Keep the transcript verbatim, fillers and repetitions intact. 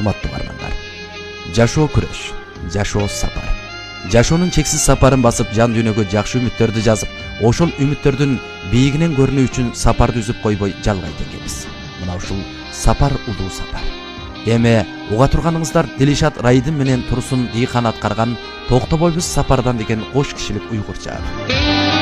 урматтуу каармандар. Жашоо күрөш, жашоо сапар. Жашоонун чексиз сапарын басып, жан дүйнөгө жакшы үмүттөрдү жазып, ошол үмүттөрдүн бийигинен көрүнүү үчүн сапарды үзүп койбой жалгайт экенбиз. Мына ушул сапар улуу сапар. Эми уга турганыңыздар Дилишат Райдын менен Турсун Дийхан аткарган Токтобойбуз сапардан деген кош кишилик уйгурча.